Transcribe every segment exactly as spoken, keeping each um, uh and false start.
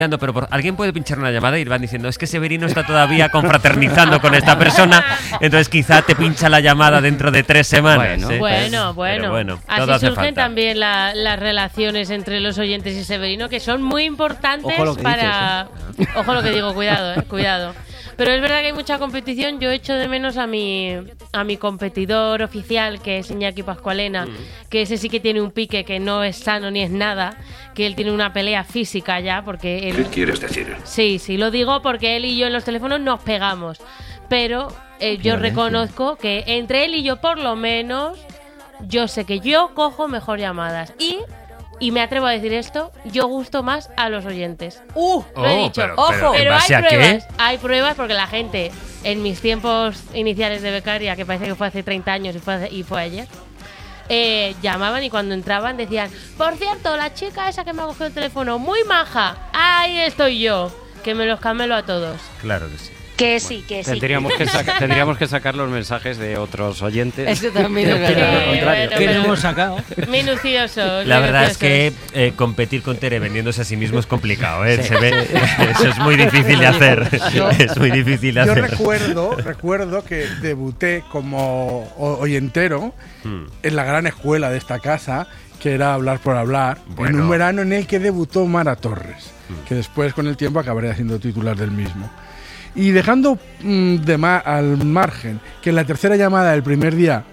pero por, alguien puede pinchar una llamada y van diciendo, es que Severino está todavía confraternizando con esta persona, entonces quizá te pincha la llamada dentro de tres semanas. Bueno, ¿eh? bueno, bueno, bueno. Así surgen falta. también la, las relaciones entre los oyentes y Severino, que son muy importantes. Ojo lo que para... dices, ¿eh? Ojo lo que digo, cuidado, eh, cuidado. Pero es verdad que hay mucha competición. Yo echo de menos a mi a mi competidor oficial, que es Iñaki Pascualena, mm. que ese sí que tiene un pique que no es sano ni es nada, que él tiene una pelea física ya, porque él... ¿Qué quieres decir? Sí, sí, lo digo porque él y yo en los teléfonos nos pegamos, pero eh, yo reconozco que entre él y yo por lo menos, yo sé que yo cojo mejor llamadas y... Y me atrevo a decir esto, yo gusto más a los oyentes. ¡Uh! Lo he oh, dicho. Pero, ¡Ojo! Pero, pero hay ¿en base pruebas. a qué? Hay pruebas porque la gente, en mis tiempos iniciales de becaria, que parece que fue hace treinta años y fue, hace, y fue ayer, eh, llamaban y cuando entraban decían, por cierto, la chica esa que me ha cogido el teléfono, muy maja, ahí estoy yo, que me los camelo a todos. Claro que sí. Que sí, que sí. Tendríamos que, saca, tendríamos que sacar los mensajes de otros oyentes. Eso también es Sí, verdad. bueno, ¿Qué no hemos sacado? Minuciosos. La verdad minuciosos. es que eh, competir con Tere vendiéndose a sí mismo es complicado, ¿eh? Sí. Se ve, eso es muy difícil de hacer. Yo, es muy difícil de yo hacer. recuerdo, recuerdo que debuté como oyentero hmm. en la gran escuela de esta casa, que era Hablar por Hablar, bueno. en un verano en el que debutó Mara Torres, hmm. que después con el tiempo acabaría siendo titular del mismo. Y dejando mmm, de ma- al margen que en la tercera llamada del primer día,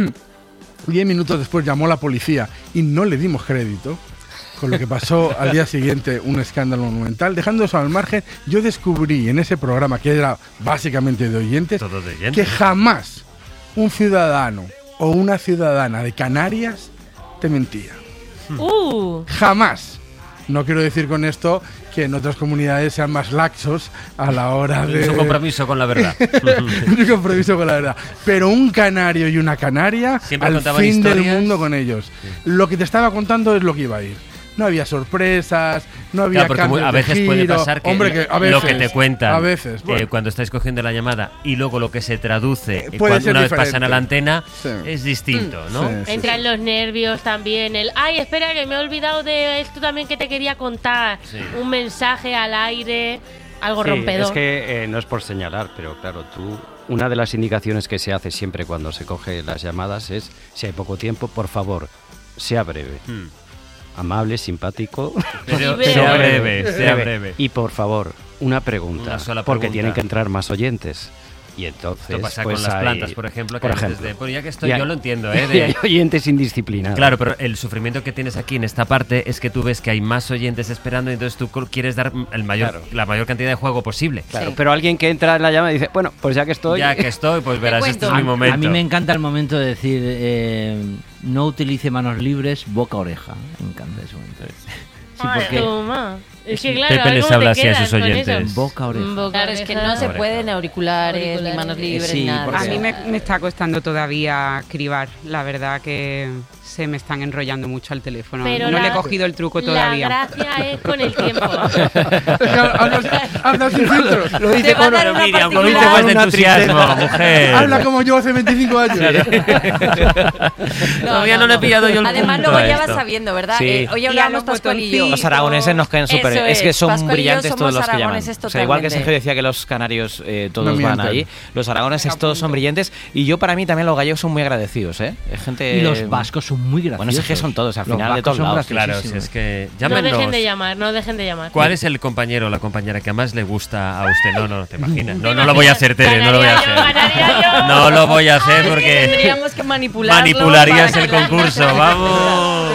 diez minutos después llamó la policía y no le dimos crédito, con lo que pasó al día siguiente un escándalo monumental, dejando eso al margen, yo descubrí en ese programa, que era básicamente de oyentes, Todo de oyentes. que jamás un ciudadano o una ciudadana de Canarias te mentía. Uh. Jamás. No quiero decir con esto que en otras comunidades sean más laxos a la hora de... Su compromiso con la verdad. Su compromiso con la verdad. Pero un canario y una canaria, Siempre al contaban fin historias. del mundo con ellos. Sí. Lo que te estaba contando es lo que iba a ir. No había sorpresas, no había claro, cambios a veces de puede giro. pasar que, Hombre, que a veces, lo que te cuentan a veces, bueno. eh, cuando estáis cogiendo la llamada y luego lo que se traduce eh, cuando una vez diferente. pasan a la antena sí. es distinto, ¿no? Sí, sí, Entran sí. los nervios también, el ay, espera que me he olvidado de esto también que te quería contar, sí. un mensaje al aire, algo sí, rompedor. Es que eh, no es por señalar, pero claro, tú, una de las indicaciones que se hace siempre cuando se coge las llamadas es, si hay poco tiempo, por favor, sea breve. Hmm. Amable, simpático, pero, pero sea breve, breve, sea breve. Y por favor, una pregunta, una sola porque pregunta. tienen que entrar más oyentes. Y entonces, esto pasa pues con las hay, plantas, por ejemplo, que por antes ejemplo. de, bueno, ya que estoy, hay, yo lo entiendo, ¿eh? De, y hay oyentes indisciplinados. Claro, pero el sufrimiento que tienes aquí en esta parte es que tú ves que hay más oyentes esperando y entonces tú quieres dar el mayor, claro. la mayor cantidad de juego posible. Claro, sí. pero alguien que entra en la llamada y dice, bueno, pues ya que estoy... Ya que estoy, pues verás, este es mi a, momento. A mí me encanta el momento de decir, eh, no utilice manos libres, boca-oreja. Me encanta ese momento. Sí, porque... Ay, es que claro, Pepe les habla así a sus oyentes. Boca oreja. Boca, claro, es que no se pueden auriculares, auriculares ni manos libres, sí, ni nada. porque... A mí me, me está costando todavía cribar. La verdad que se me están enrollando mucho al teléfono. Pero no la, le he cogido el truco todavía. La gracia es con el tiempo. Habla sin filtros. Lo dice con pero Miriam, lo dice más de entusiasmo, mujer. Habla como yo hace veinticinco años. no, Todavía no, no le he no. pillado yo el Además, punto luego a ya vas esto. sabiendo, ¿verdad? Sí. Eh, hoy hablamos Pascual y yo. Los aragoneses nos caen súper bien. Es que son Pascual y yo brillantes somos todos los que llaman. aragoneses O sea, igual que totalmente. Sergio decía que los canarios eh, todos No van mienten. ahí, los aragoneses todos son brillantes. Y yo, para mí, también los gallegos son muy agradecidos, ¿eh? Es gente... Y los vascos son muy graciosos. Bueno, es que son todos, al Los final de vascos todos son lados. Claro, si graciosísimos. es que No llámenos. dejen de llamar, no dejen de llamar. ¿Cuál es el compañero o la compañera que más le gusta a usted? No, no, te imaginas. No, no lo voy a hacer, Tere, no lo voy a hacer. Ganaría yo. No lo voy a hacer porque Tendríamos que manipularlo. manipularías para el que la concurso. gente- ¡Vamos!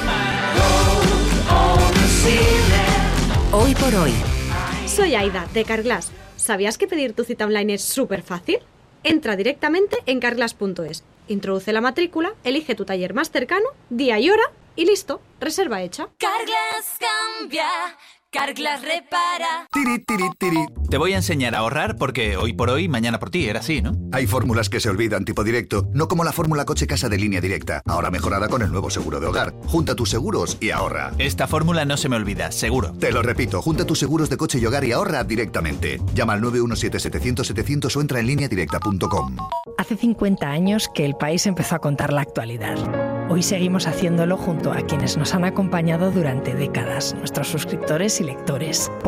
Hoy por hoy. Soy Aida, de Carglass. ¿Sabías que pedir tu cita online es súper fácil? Entra directamente en carglass punto es, introduce la matrícula, elige tu taller más cercano, día y hora y listo, reserva hecha. Carglass cambia, Carglass repara. Tiri, tiri, tiri. Te voy a enseñar a ahorrar porque hoy por hoy, mañana por ti, era así, ¿no? Hay fórmulas que se olvidan tipo directo, no como la fórmula coche-casa de Línea Directa, ahora mejorada con el nuevo seguro de hogar. Junta tus seguros y ahorra. Esta fórmula no se me olvida, seguro. Te lo repito, junta tus seguros de coche y hogar y ahorra directamente. Llama al nueve uno siete, setecientos, setecientos o entra en línea directa punto com. Hace cincuenta años que el país empezó a contar la actualidad. Hoy seguimos haciéndolo junto a quienes nos han acompañado durante décadas, nuestros suscriptores y lectores.